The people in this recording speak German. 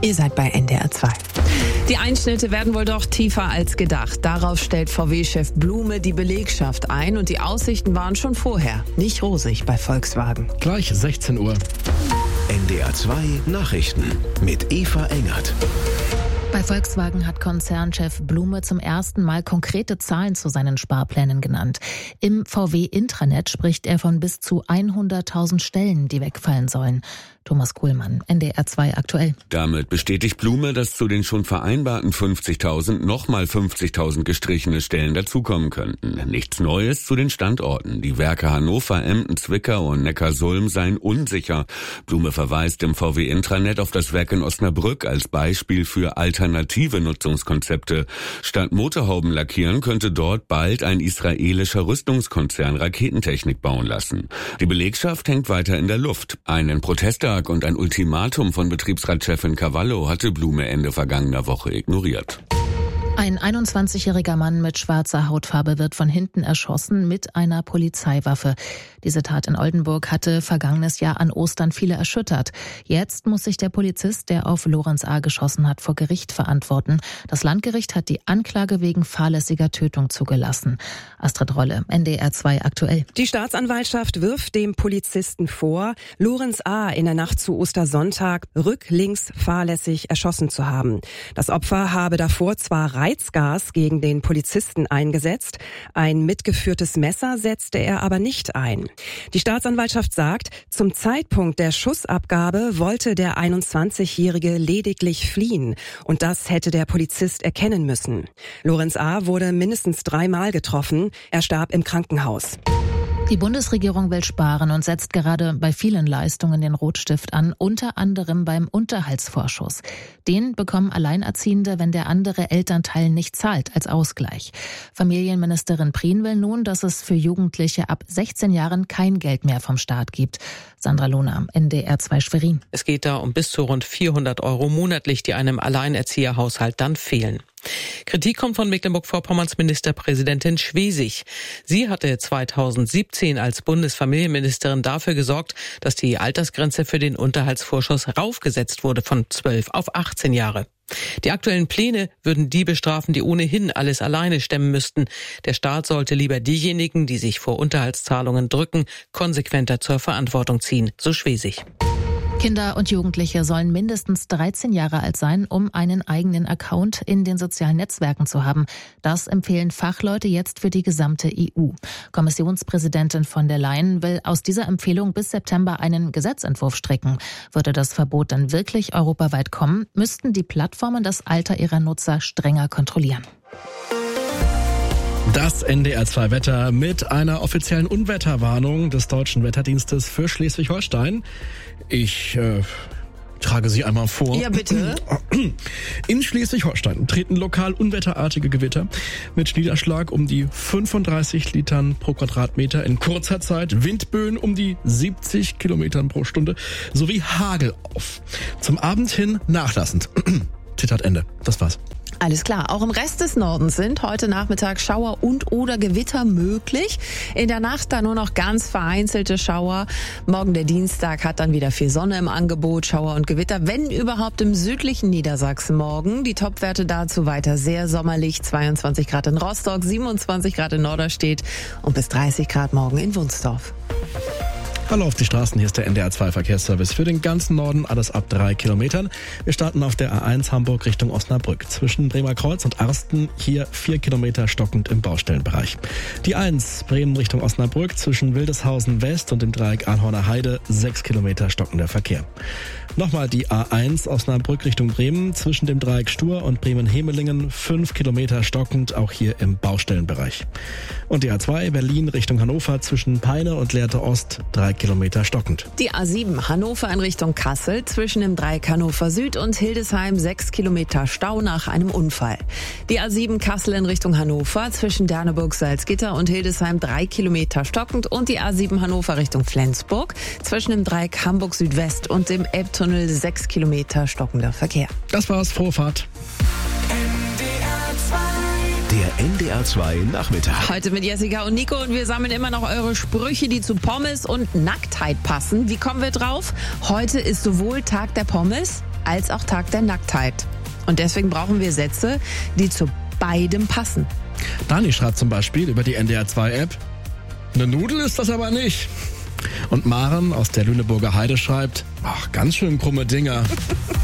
Ihr seid bei NDR 2. Die Einschnitte werden wohl doch tiefer als gedacht. Darauf stellt VW-Chef Blume die Belegschaft ein und die Aussichten waren schon vorher nicht rosig bei Volkswagen. Gleich 16 Uhr. NDR 2 Nachrichten mit Eva Engert. Bei Volkswagen hat Konzernchef Blume zum ersten Mal konkrete Zahlen zu seinen Sparplänen genannt. Im VW-Intranet spricht er von bis zu 100.000 Stellen, die wegfallen sollen. Thomas Kuhlmann, NDR 2 aktuell. Damit bestätigt Blume, dass zu den schon vereinbarten 50.000 nochmal 50.000 gestrichene Stellen dazukommen könnten. Nichts Neues zu den Standorten. Die Werke Hannover, Emden, Zwickau und Neckarsulm seien unsicher. Blume verweist im VW-Intranet auf das Werk in Osnabrück als Beispiel für alternative Nutzungskonzepte. Statt Motorhauben lackieren könnte dort bald ein israelischer Rüstungskonzern Raketentechnik bauen lassen. Die Belegschaft hängt weiter in der Luft. Einen Protesttag und ein Ultimatum von Betriebsratschefin Cavallo hatte Blume Ende vergangener Woche ignoriert. Ein 21-jähriger Mann mit schwarzer Hautfarbe wird von hinten erschossen mit einer Polizeiwaffe. Diese Tat in Oldenburg hatte vergangenes Jahr an Ostern viele erschüttert. Jetzt muss sich der Polizist, der auf Lorenz A. geschossen hat, vor Gericht verantworten. Das Landgericht hat die Anklage wegen fahrlässiger Tötung zugelassen. Astrid Rolle, NDR 2 aktuell. Die Staatsanwaltschaft wirft dem Polizisten vor, Lorenz A. in der Nacht zu Ostersonntag rücklings fahrlässig erschossen zu haben. Das Opfer habe davor zwar Reizgas gegen den Polizisten eingesetzt, ein mitgeführtes Messer setzte er aber nicht ein. Die Staatsanwaltschaft sagt, zum Zeitpunkt der Schussabgabe wollte der 21-Jährige lediglich fliehen und das hätte der Polizist erkennen müssen. Lorenz A. wurde mindestens 3-mal getroffen, er starb im Krankenhaus. Die Bundesregierung will sparen und setzt gerade bei vielen Leistungen den Rotstift an, unter anderem beim Unterhaltsvorschuss. Den bekommen Alleinerziehende, wenn der andere Elternteil nicht zahlt, als Ausgleich. Familienministerin Prien will nun, dass es für Jugendliche ab 16 Jahren kein Geld mehr vom Staat gibt. Sandra Lohner, NDR 2 Schwerin. Es geht da um bis zu rund 400 € monatlich, die einem Alleinerzieherhaushalt dann fehlen. Kritik kommt von Mecklenburg-Vorpommerns Ministerpräsidentin Schwesig. Sie hatte 2017 als Bundesfamilienministerin dafür gesorgt, dass die Altersgrenze für den Unterhaltsvorschuss raufgesetzt wurde von 12 auf 18 Jahre. Die aktuellen Pläne würden die bestrafen, die ohnehin alles alleine stemmen müssten. Der Staat sollte lieber diejenigen, die sich vor Unterhaltszahlungen drücken, konsequenter zur Verantwortung ziehen, so Schwesig. Kinder und Jugendliche sollen mindestens 13 Jahre alt sein, um einen eigenen Account in den sozialen Netzwerken zu haben. Das empfehlen Fachleute jetzt für die gesamte EU. Kommissionspräsidentin von der Leyen will aus dieser Empfehlung bis September einen Gesetzentwurf stricken. Würde das Verbot dann wirklich europaweit kommen, müssten die Plattformen das Alter ihrer Nutzer strenger kontrollieren. Das NDR 2 Wetter mit einer offiziellen Unwetterwarnung des Deutschen Wetterdienstes für Schleswig-Holstein. Ich trage sie einmal vor. Ja, bitte. In Schleswig-Holstein treten lokal unwetterartige Gewitter mit Niederschlag um die 35 Litern pro Quadratmeter in kurzer Zeit, Windböen um die 70 Kilometern pro Stunde sowie Hagel auf. Zum Abend hin nachlassend. Zitat Ende. Das war's. Alles klar. Auch im Rest des Nordens sind heute Nachmittag Schauer und oder Gewitter möglich. In der Nacht dann nur noch ganz vereinzelte Schauer. Morgen der Dienstag hat dann wieder viel Sonne im Angebot, Schauer und Gewitter. Wenn überhaupt im südlichen Niedersachsen morgen. Die Topwerte dazu weiter sehr sommerlich. 22 Grad in Rostock, 27 Grad in Norderstedt und bis 30 Grad morgen in Wunsdorf. Hallo auf die Straßen, hier ist der NDR 2 Verkehrsservice für den ganzen Norden, alles ab 3 Kilometern. Wir starten auf der A1 Hamburg Richtung Osnabrück. Zwischen Bremerkreuz und Arsten hier 4 Kilometer stockend im Baustellenbereich. Die 1 Bremen Richtung Osnabrück zwischen Wildeshausen West und dem Dreieck Arnhorner Heide 6 Kilometer stockender Verkehr. Nochmal die A1 Osnabrück Richtung Bremen zwischen dem Dreieck Stur und Bremen-Hemelingen 5 Kilometer stockend, auch hier im Baustellenbereich. Und die A2 Berlin Richtung Hannover zwischen Peine und Lehrte Ost 3 Kilometer stockend. Die A7 Hannover in Richtung Kassel zwischen dem Dreieck Hannover Süd und Hildesheim 6 Kilometer Stau nach einem Unfall. Die A7 Kassel in Richtung Hannover zwischen Derneburg, Salzgitter und Hildesheim 3 Kilometer stockend und die A7 Hannover Richtung Flensburg zwischen dem Dreieck Hamburg Südwest und dem Elbtunnel 6 Kilometer stockender Verkehr. Das war's, frohe Fahrt. Der NDR 2 Nachmittag. Heute mit Jessica und Nico und wir sammeln immer noch eure Sprüche, die zu Pommes und Nacktheit passen. Wie kommen wir drauf? Heute ist sowohl Tag der Pommes als auch Tag der Nacktheit. Und deswegen brauchen wir Sätze, die zu beidem passen. Dani schreibt zum Beispiel über die NDR2-App: Eine Nudel ist das aber nicht. Und Maren aus der Lüneburger Heide schreibt: Ach, ganz schön krumme Dinger.